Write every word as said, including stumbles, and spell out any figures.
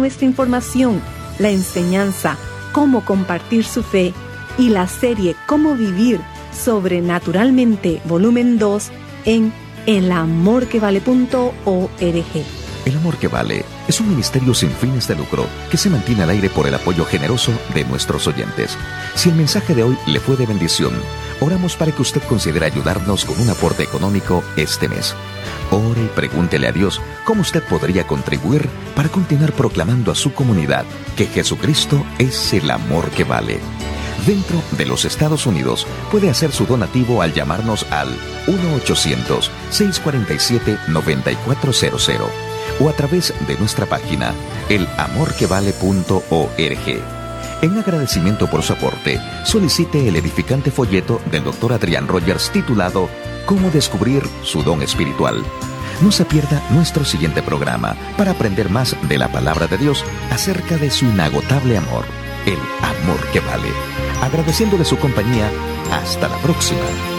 nuestra información, la enseñanza, cómo compartir su fe y la serie Cómo vivir sobrenaturalmente, volumen dos, en el amor que vale punto org. El Amor que Vale es un ministerio sin fines de lucro que se mantiene al aire por el apoyo generoso de nuestros oyentes. Si el mensaje de hoy le fue de bendición, oramos para que usted considere ayudarnos con un aporte económico este mes. Ore y pregúntele a Dios cómo usted podría contribuir para continuar proclamando a su comunidad que Jesucristo es el amor que vale. Dentro de los Estados Unidos, puede hacer su donativo al llamarnos al uno ochocientos, seis cuatro siete, nueve cuatro cero cero o a través de nuestra página el amor que vale punto org. En agradecimiento por su aporte, solicite el edificante folleto del doctor Adrián Rogers titulado Cómo descubrir su don espiritual. No se pierda nuestro siguiente programa para aprender más de la palabra de Dios acerca de su inagotable amor, el amor que vale. Agradeciéndole su compañía, hasta la próxima.